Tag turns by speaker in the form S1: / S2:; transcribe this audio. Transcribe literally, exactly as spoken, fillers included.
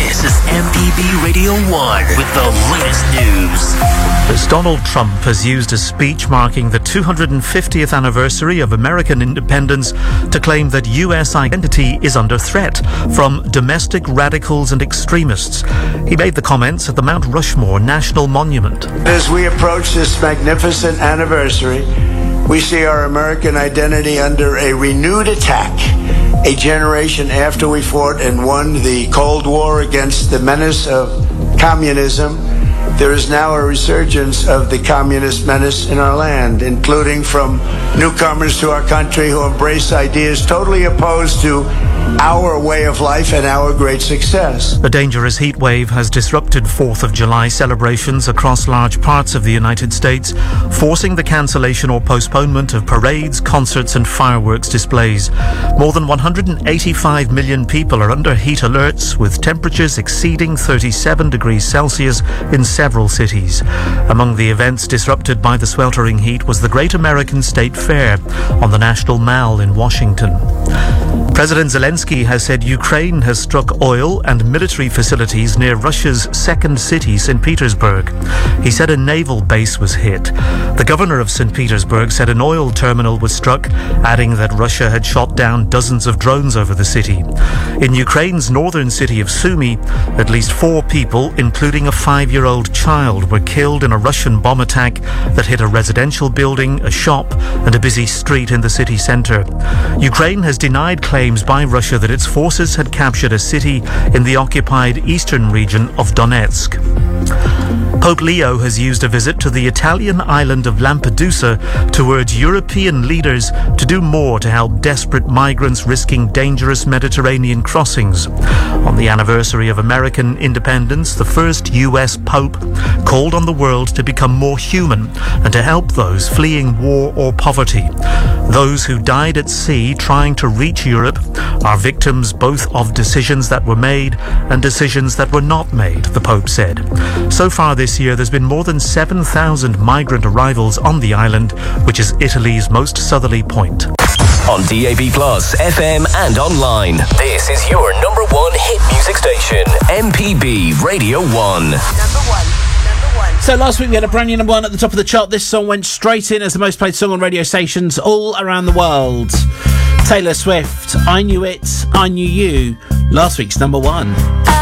S1: This is M P B Radio one with the latest news.
S2: As Donald Trump has used a speech marking the two hundred fiftieth anniversary of American independence to claim that U S identity is under threat from domestic radicals and extremists. He made the comments at the Mount Rushmore National Monument.
S3: As we approach this magnificent anniversary, we see our American identity under a renewed attack. A generation after we fought and won the Cold War against the menace of communism, there is now a resurgence of the communist menace in our land, including from newcomers to our country who embrace ideas totally opposed to our way of life and our great success.
S2: A dangerous heat wave has disrupted fourth of July celebrations across large parts of the United States, forcing the cancellation or postponement of parades, concerts and fireworks displays. More than one hundred eighty-five million people are under heat alerts, with temperatures exceeding thirty-seven degrees Celsius in several cities. Among the events disrupted by the sweltering heat was the Great American State Fair on the National Mall in Washington. President Zelensky has said Ukraine has struck oil and military facilities near Russia's second city, Saint Petersburg. He said a naval base was hit. The governor of Saint Petersburg said an oil terminal was struck, adding that Russia had shot down dozens of drones over the city. In Ukraine's northern city of Sumy, at least four people, including a five-year-old child, were killed in a Russian bomb attack that hit a residential building, a shop, and a busy street in the city centre. Ukraine has denied claims by Russia that its forces had captured a city in the occupied eastern region of Donetsk. Pope Leo has used a visit to the Italian island of Lampedusa to urge European leaders to do more to help desperate migrants risking dangerous Mediterranean crossings. On the anniversary of American independence, the first U S Pope called on the world to become more human and to help those fleeing war or poverty. Those who died at sea trying to reach Europe are victims both of decisions that were made and decisions that were not made, the Pope said. So far this year, there's been more than seven thousand migrant arrivals on the island, which is Italy's most southerly point.
S1: On D A B Plus, F M and online, this is your number one hit music station, M P B Radio one.
S4: Number one.
S5: So last week we had a brand new number one at the top of the chart. This song went straight in as the most played song on radio stations all around the world. Taylor Swift, I Knew It, I Knew You, last week's number one.